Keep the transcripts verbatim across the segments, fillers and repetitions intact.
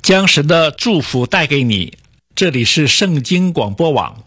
将神的祝福带给你。这里是圣经广播网。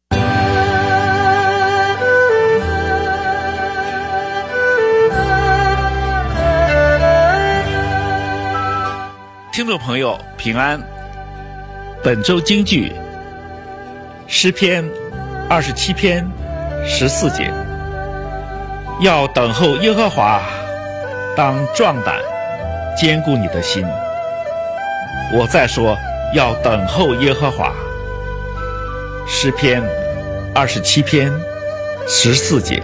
听众朋友平安，本周京剧诗篇二十七篇十四节，要等候耶和华，当壮胆，坚固你的心。我再说，要等候耶和华。诗篇二十七篇十四节。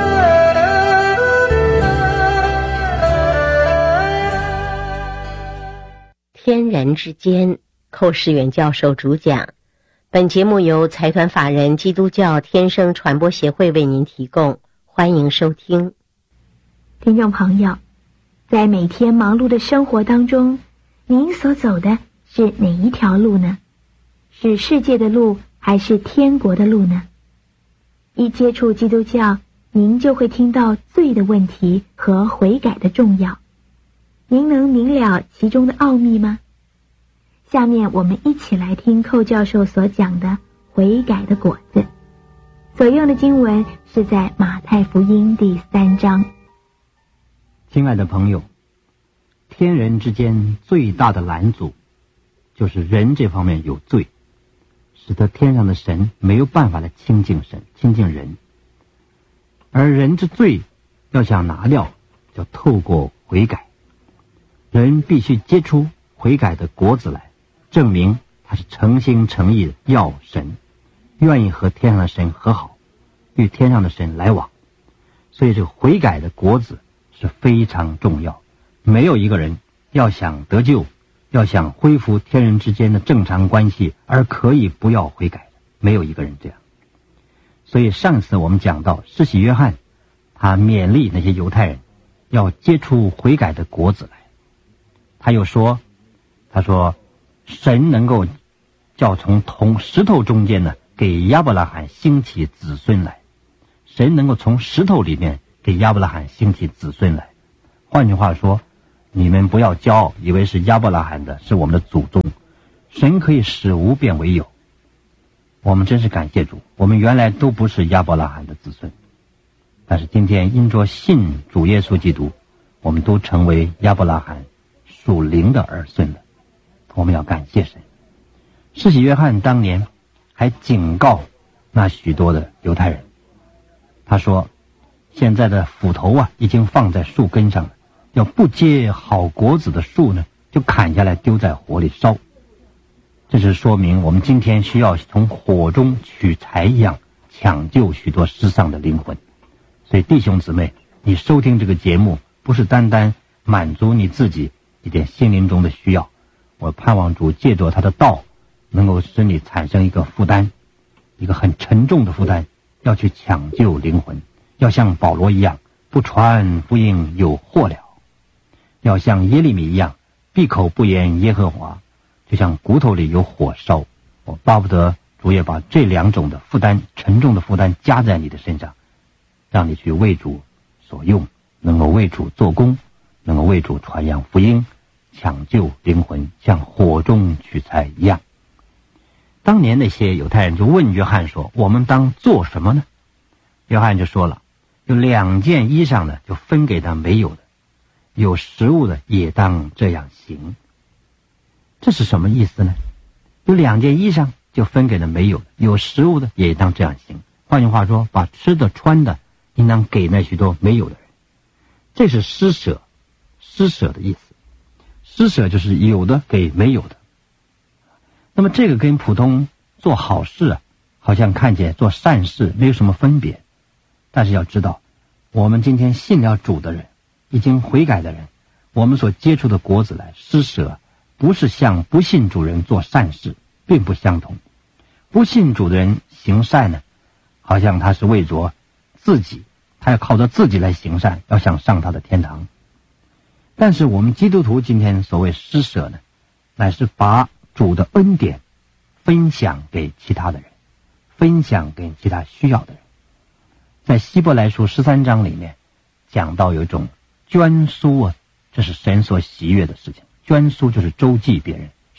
天人之间，寇世远教授主讲。本节目由财团法人基督教天生传播协会为您提供，欢迎收听。 听众朋友，在每天忙碌的生活当中，您所走的是哪一条路呢？是世界的路，还是天国的路呢？一接触基督教，您就会听到罪的问题和悔改的重要。您能明了其中的奥秘吗？下面我们一起来听寇教授所讲的悔改的果子。所用的经文是在马太福音第三章。 亲爱的朋友，天人之间最大的拦阻就是人这方面有罪，使得天上的神没有办法来亲近神，亲近人。而人之罪要想拿掉，就透过悔改。人必须结出悔改的果子来，证明他是诚心诚意的要神，愿意和天上的神和好，与天上的神来往。所以这个悔改的果子是非常重要。没有一个人要想得救，要想恢复天人之间的正常关系而可以不要悔改的，没有一个人这样。所以上次我们讲到施洗约翰，他勉励那些犹太人要结出悔改的果子来。他又说，他说神能够叫从同石头中间呢给亚伯拉罕兴起子孙来，神能够从石头里面给亚伯拉罕兴起子孙来。换句话说，你们不要骄傲，以为是亚伯拉罕的，是我们的祖宗。神可以使无变为有。我们真是感谢主，我们原来都不是亚伯拉罕的子孙，但是今天因着信主耶稣基督，我们都成为亚伯拉罕属灵的儿孙了。我们要感谢神。施洗约翰当年还警告那许多的犹太人，他说现在的斧头啊已经放在树根上了，要不结好果子的树呢，就砍下来丢在火里烧。这是说明我们今天需要从火中取柴一样，抢救许多失丧的灵魂。所以弟兄姊妹，你收听这个节目不是单单满足你自己一点心灵中的需要，我盼望主借着他的道能够使你产生一个负担，一个很沉重的负担，要去抢救灵魂，要像保罗一样，不传福音有祸了，要像耶利米一样，闭口不言耶和华，就像骨头里有火烧。我巴不得主也把这两种的负担，沉重的负担加在你的身上，让你去为主所用，能够为主做工，能够为主传扬福音，抢救灵魂，像火中取材一样。当年那些犹太人就问约翰说，我们当做什么呢？约翰就说了，有两件衣裳呢就分给他没有的，有食物的也当这样行。这是什么意思呢？有两件衣裳就分给了没有的，有食物的也当这样行。换句话说，把吃的穿的应当给那许多没有的人。这是施舍，施舍的意思。施舍就是有的给没有的。那么这个跟普通做好事啊，好像看起来做善事没有什么分别。但是要知道，我们今天信了主的人，已经悔改的人，我们所接触的果子来施舍，不是像不信主人做善事，并不相同。不信主的人行善呢，好像他是为着自己，他要靠着自己来行善，要想上他的天堂。但是我们基督徒今天所谓施舍呢，乃是把主的恩典分享给其他的人，分享给其他需要的人。在希伯来书十三章里面讲到有一种捐书啊，这是神所喜悦的事情。捐书就是周济别人，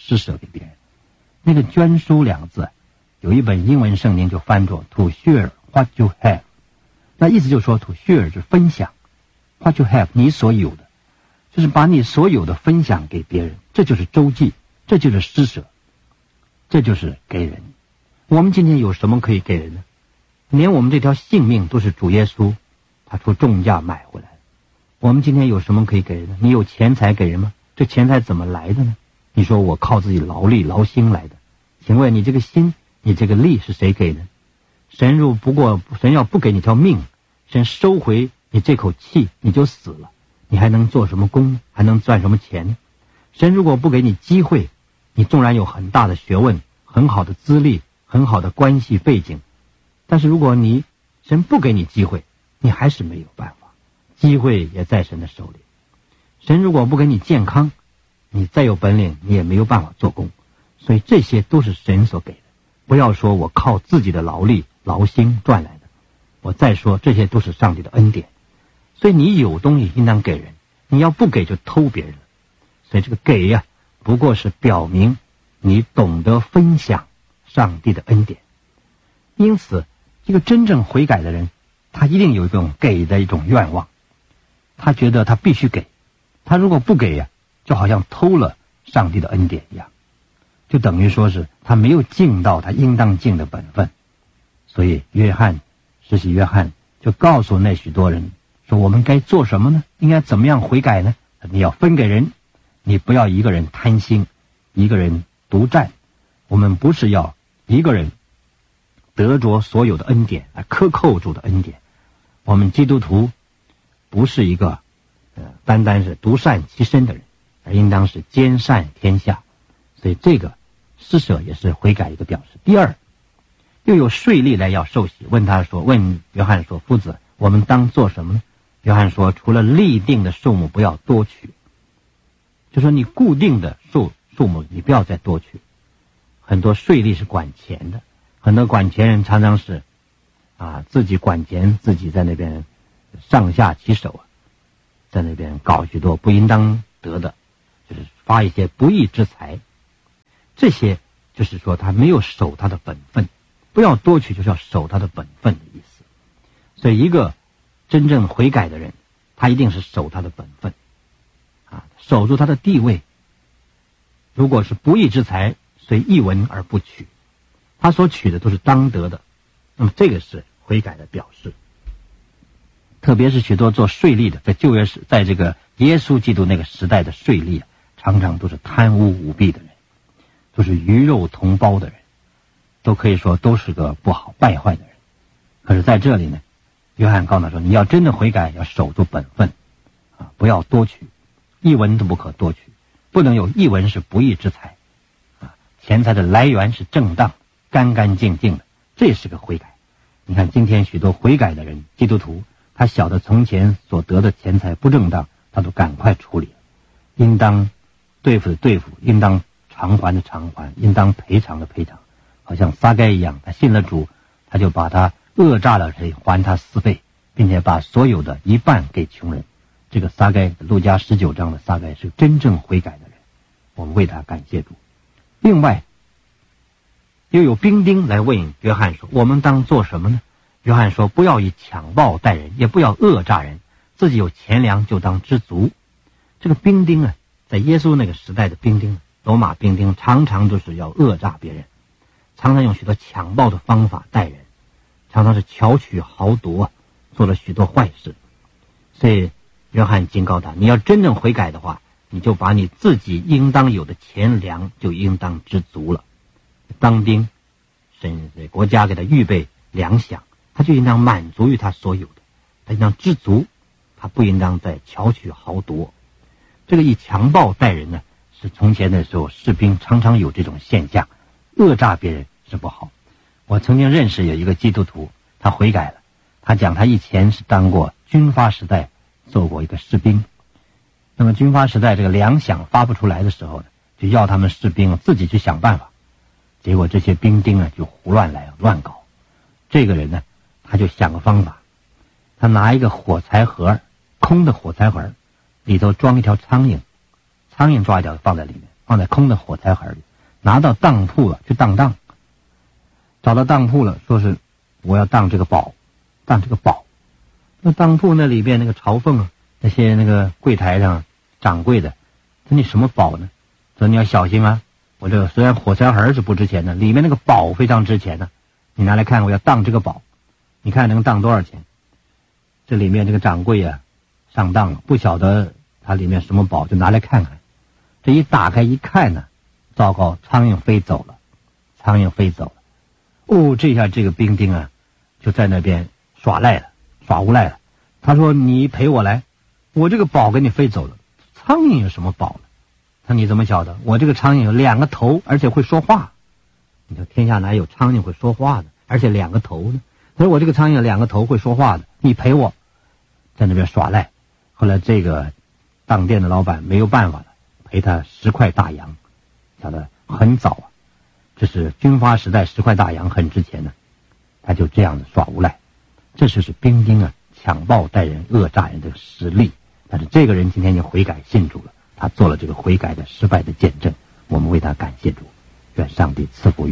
施舍给别人。那个捐书两个字，有一本英文圣经就翻作 to share what you have， 那意思就是说 to share 就是分享， what you have 你所有的，就是把你所有的分享给别人，这就是周济，这就是施舍，这就是给人。我们今天有什么可以给人呢？连我们这条性命都是主耶稣他出重价买回来的。我们今天有什么可以给人呢？你有钱财给人吗？这钱财怎么来的呢？你说我靠自己劳力劳心来的，请问你这个心你这个力是谁给的？神如不过神要不给你条命，神收回你这口气你就死了，你还能做什么工，还能赚什么钱呢？神如果不给你机会，你纵然有很大的学问，很好的资历，很好的关系背景，但是如果你神不给你机会，你还是没有办法，机会也在神的手里。神如果不给你健康，你再有本领你也没有办法做工，所以这些都是神所给的。不要说我靠自己的劳力劳心赚来的，我再说这些都是上帝的恩典。所以你有东西应当给人，你要不给就偷别人了。所以这个给呀、啊，不过是表明你懂得分享上帝的恩典。因此这个真正悔改的人，他一定有一种给的一种愿望，他觉得他必须给，他如果不给呀、啊，就好像偷了上帝的恩典一样，就等于说是他没有尽到他应当尽的本分。所以约翰施洗约翰就告诉那许多人说，我们该做什么呢？应该怎么样悔改呢？你要分给人，你不要一个人贪心，一个人独占。我们不是要一个人得着所有的恩典，来克扣住的恩典。我们基督徒不是一个呃单单是独善其身的人，而应当是兼善天下。所以这个施舍也是悔改一个表示。第二，又有税吏来要受洗，问他说，问约翰说，夫子，我们当做什么呢？约翰说，除了立定的数目不要多取，就说你固定的数数目你不要再多取。很多税吏是管钱的，很多管钱人常常是啊自己管钱，自己在那边上下其手啊，在那边搞许多不应当得的，就是发一些不义之财。这些就是说他没有守他的本分，不要多取，就是要守他的本分的意思。所以一个真正悔改的人，他一定是守他的本分啊，守住他的地位。如果是不义之财，随一文而不取，他所取的都是当得的，那么这个是悔改的表示。特别是许多做税吏的，在旧约时，在这个耶稣基督那个时代的税吏、啊、常常都是贪污舞弊的人，都是鱼肉同胞的人，都可以说都是个不好败坏的人。可是在这里呢，约翰告诉他说，你要真的悔改，要守住本分啊，不要多取，一文都不可多取，不能有一文是不义之财啊，钱财的来源是正当干干净净的，这也是个悔改。你看今天许多悔改的人，基督徒，他晓得从前所得的钱财不正当，他都赶快处理了，应当对付的对付，应当偿还的偿还，应当赔偿的赔偿。好像撒该一样，他信了主，他就把他讹诈了谁还他四倍，并且把所有的一半给穷人。这个撒该，路加十九章的撒该是真正悔改的人，我们为他感谢主。另外又有兵丁来问约翰说，我们当做什么呢？约翰说，不要以强暴待人，也不要讹诈人，自己有钱粮就当知足。这个兵丁啊，在耶稣那个时代的兵丁，罗马兵丁常常都是要讹诈别人，常常用许多强暴的方法待人，常常是巧取豪夺，做了许多坏事。所以约翰警告他，你要真正悔改的话，你就把你自己应当有的钱粮就应当知足了。当兵，神国家给他预备粮饷，他就应当满足于他所有的，他应当知足，他不应当再巧取豪夺。这个以强暴待人呢，是从前的时候士兵常常有这种现象，讹诈别人是不好。我曾经认识有一个基督徒，他悔改了，他讲他以前是当过军阀时代做过一个士兵，那么军阀时代这个粮饷发不出来的时候呢，就要他们士兵自己去想办法，结果这些兵丁啊就胡乱来乱搞。这个人呢，他就想个方法，他拿一个火柴盒，空的火柴盒里头装一条苍蝇，苍蝇抓一条放在里面， 放在空的火柴盒里，拿到当铺了去当当，找到当铺了，说是我要当这个宝，当这个宝。那当铺那里边那个朝奉啊，那些那个柜台上掌柜的，说你什么宝呢？说你要小心啊，我这个虽然火柴盒是不值钱的，里面那个宝非常值钱的，你拿来看，我要当这个宝，你看能当多少钱？这里面这个掌柜啊上当了，不晓得它里面什么宝，就拿来看看。这一打开一看呢，糟糕，苍蝇飞走了，苍蝇飞走了。哦，这下这个兵丁啊就在那边耍赖了，耍无赖了。他说你陪我来，我这个宝给你飞走了，苍蝇有什么宝呢？他说你怎么晓得？我这个苍蝇有两个头，而且会说话。你说天下哪有苍蝇会说话的，而且两个头呢？他说我这个苍蝇有两个头会说话的，你陪我，在那边耍赖。后来这个当店的老板没有办法了，赔他十块大洋，晓得很早啊，这是军阀时代，十块大洋很值钱的，他就这样的耍无赖。这就是兵丁啊强暴待人、恶诈人的实力。但是这个人今天已经悔改信主了，他做了这个悔改的失败的见证，我们为他感谢主，愿上帝赐福。